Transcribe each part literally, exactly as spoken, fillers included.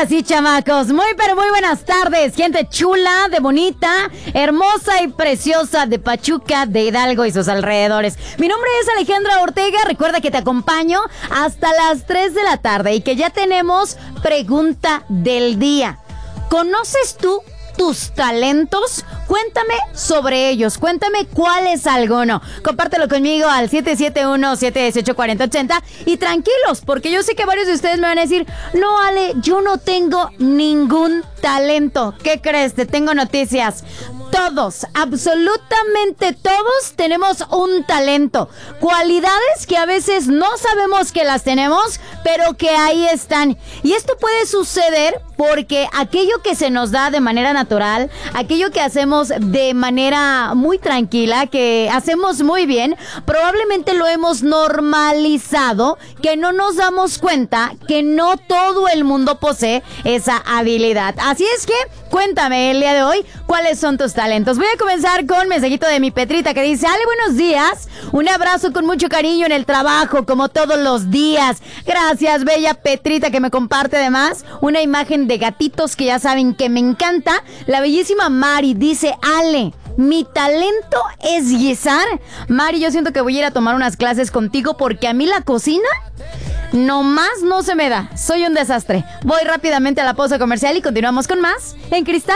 Ahora sí, chamacos, muy pero muy buenas tardes, gente chula, de bonita, hermosa y preciosa de Pachuca, de Hidalgo y sus alrededores. Mi nombre es Alejandra Ortega, recuerda que te acompaño hasta las tres de la tarde y que ya tenemos pregunta del día. ¿Conoces tú tus talentos? Cuéntame sobre ellos, cuéntame cuál es alguno. Compártelo conmigo al siete siete uno, siete uno ocho, cuatro cero ocho cero y tranquilos, porque yo sé que varios de ustedes me van a decir, no, Ale, yo no tengo ningún talento. ¿Qué crees? Te tengo noticias. Todos, absolutamente todos tenemos un talento, cualidades que a veces no sabemos que las tenemos, pero que ahí están. Y esto puede suceder porque aquello que se nos da de manera natural, aquello que hacemos de manera muy tranquila, que hacemos muy bien, probablemente lo hemos normalizado, que no nos damos cuenta que no todo el mundo posee esa habilidad. Así es que cuéntame el día de hoy cuáles son tus talentos. Voy a comenzar con un mensajito de mi Petrita que dice: Ale, buenos días, un abrazo con mucho cariño en el trabajo como todos los días. Gracias, bella Petrita, que me comparte además una imagen de gatitos que ya saben que me encanta. La bellísima Mari dice: Ale, mi talento es guisar. Mari, yo siento que voy a ir a tomar unas clases contigo porque a mí la cocina nomás no se me da. Soy un desastre. Voy rápidamente a la pausa comercial y continuamos con más en Cristal.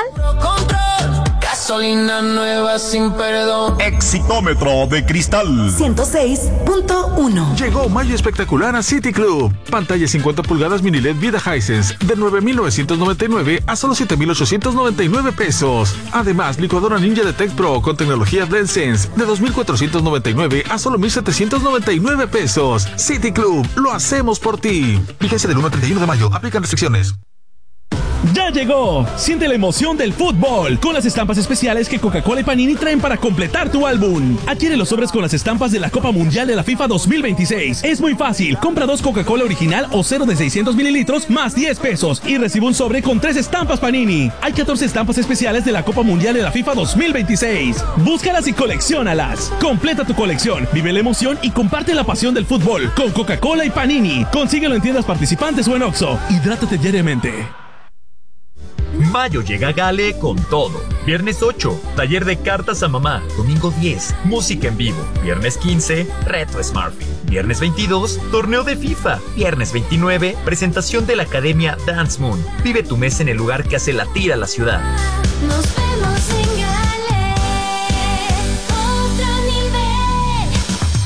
Gasolina nueva sin perdón. Exitómetro de Cristal ciento seis punto uno. Llegó mayo espectacular a City Club. Pantalla cincuenta pulgadas mini L E D Vida Hisense de nueve mil novecientos noventa y nueve a solo siete mil ochocientos noventa y nueve pesos. Además, licuadora Ninja Detect Pro con tecnología BlendSense de dos mil cuatrocientos noventa y nueve a solo mil setecientos noventa y nueve pesos. City Club, lo hacemos por ti. Vigencia del uno al treinta y uno de mayo. Aplican restricciones. ¡Ya llegó! Siente la emoción del fútbol con las estampas especiales que Coca-Cola y Panini traen para completar tu álbum. Adquiere los sobres con las estampas de la Copa Mundial de la FIFA dos mil veintiséis. Es muy fácil. Compra dos Coca-Cola original o cero de seiscientos mililitros más diez pesos y recibe un sobre con tres estampas Panini. Hay catorce estampas especiales de la Copa Mundial de la FIFA dos mil veintiséis. Búscalas y colecciónalas. Completa tu colección, vive la emoción y comparte la pasión del fútbol con Coca-Cola y Panini. Consíguelo en tiendas participantes o en Oxxo. Hidrátate diariamente. Mayo llega a Gale con todo. Viernes ocho, taller de cartas a mamá. Domingo diez, música en vivo. Viernes quince, reto Smartfit. Viernes veintidós, torneo de FIFA. Viernes veintinueve, presentación de la Academia Dance Moon. Vive tu mes en el lugar que hace latir a la ciudad. Nos vemos en Gale, otro nivel.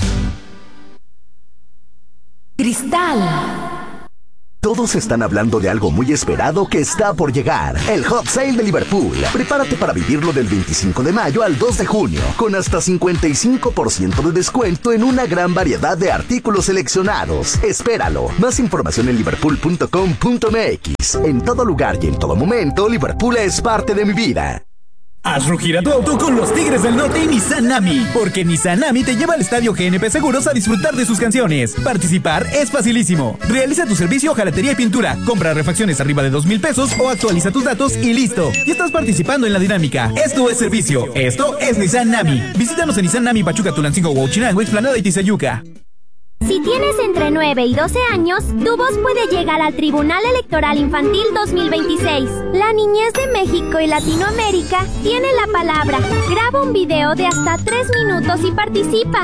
Cristal. Todos están hablando de algo muy esperado que está por llegar. El Hot Sale de Liverpool. Prepárate para vivirlo del veinticinco de mayo al dos de junio, con hasta cincuenta y cinco por ciento de descuento en una gran variedad de artículos seleccionados. Espéralo. Más información en liverpool punto com punto m x. En todo lugar y en todo momento, Liverpool es parte de mi vida. Haz rugir a tu auto con los Tigres del Norte y Nissan Nami, porque Nissan Nami te lleva al estadio G N P Seguros a disfrutar de sus canciones. Participar es facilísimo. Realiza tu servicio hojalatería y pintura, compra refacciones arriba de dos mil pesos o actualiza tus datos y listo. Ya estás participando en la dinámica. Esto es servicio. Esto es Nissan Nami. Visítanos en Nissan Nami Pachuca, Tulancingo, Huachinango, Explanada y Tizayuca. Si tienes entre nueve y doce años, tu voz puede llegar al Tribunal Electoral Infantil dos mil veintiséis. La niñez de México y Latinoamérica tiene la palabra. Graba un video de hasta tres minutos y participa.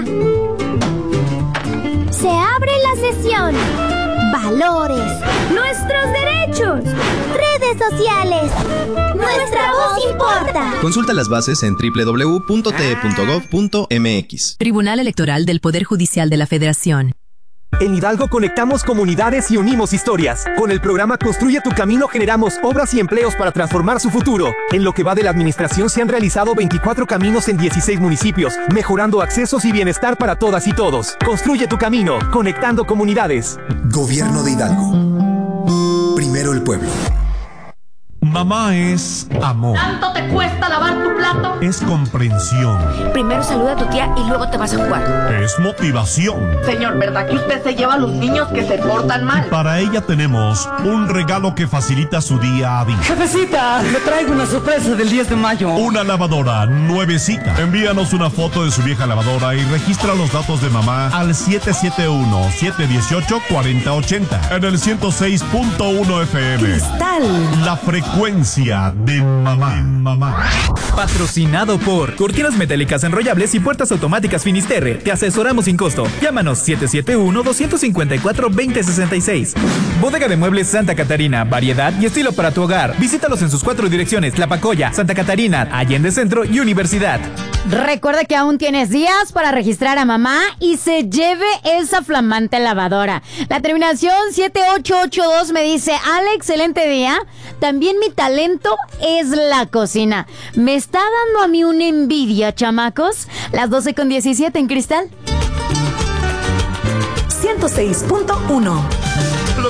Se abre la sesión. Valores. Nuestros derechos. Redes sociales. Nuestra voz importa. Consulta las bases en doble u doble u doble u punto t e punto gov punto m x. Tribunal Electoral del Poder Judicial de la Federación. En Hidalgo conectamos comunidades y unimos historias. Con el programa Construye tu Camino generamos obras y empleos para transformar su futuro. En lo que va de la administración se han realizado veinticuatro caminos en dieciséis municipios, mejorando accesos y bienestar para todas y todos. Construye tu camino, conectando comunidades. Gobierno de Hidalgo. Primero el pueblo. Mamá es amor. ¿Tanto te cuesta lavar tu plato? Es comprensión. Primero saluda a tu tía y luego te vas a jugar. Es motivación. Señor, ¿verdad que usted se lleva a los niños que se portan mal? Para ella tenemos un regalo que facilita su día a día. Jefecita, le traigo una sorpresa del diez de mayo. Una lavadora nuevecita. Envíanos una foto de su vieja lavadora y registra los datos de mamá al siete siete uno, siete uno ocho, cuatro cero ocho cero en el ciento seis punto uno F M. Cristal. La frecuencia de mamá. mamá. Patrocinado por Cortinas Metálicas Enrollables y Puertas Automáticas Finisterre. Te asesoramos sin costo. Llámanos siete siete uno, dos cinco cuatro, dos cero seis seis. Bodega de Muebles Santa Catarina. Variedad y estilo para tu hogar. Visítalos en sus cuatro direcciones: Tlapacoya, Santa Catarina, Allende Centro y Universidad. Recuerda que aún tienes días para registrar a mamá y se lleve esa flamante lavadora. La terminación siete ocho ocho dos me dice: Ale, excelente día. También mi talento es la cocina. Me está dando a mí una envidia, chamacos. Las doce con diecisiete en Cristal. ciento seis punto uno.